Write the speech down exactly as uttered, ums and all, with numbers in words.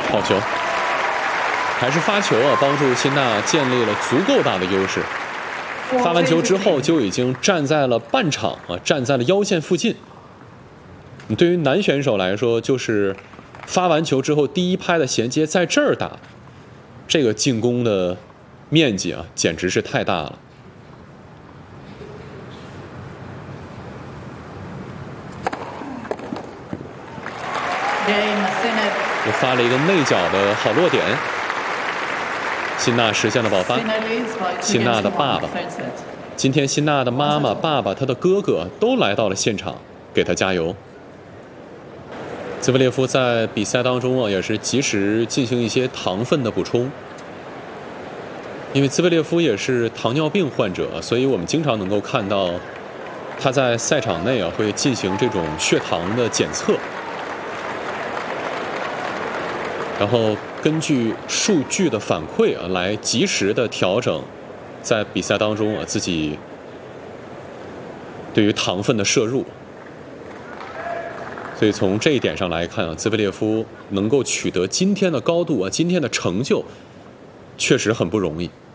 好球，还是发球啊，帮助辛纳建立了足够大的优势。发完球之后就已经站在了半场啊，站在了腰线附近。对于男选手来说，就是发完球之后第一拍的衔接在这儿打，这个进攻的面积啊，简直是太大了。又发了一个内角的好落点，辛纳实现了保发。辛纳的爸爸，今天辛纳的妈妈、爸爸、他的哥哥都来到了现场，给他加油。兹维列夫在比赛当中啊，也是及时进行一些糖分的补充，因为兹维列夫也是糖尿病患者，所以我们经常能够看到他在赛场内啊会进行这种血糖的检测。然后根据数据的反馈啊，来及时的调整，在比赛当中啊自己对于糖分的摄入。所以从这一点上来看啊，兹维列夫能够取得今天的高度啊，今天的成就，确实很不容易。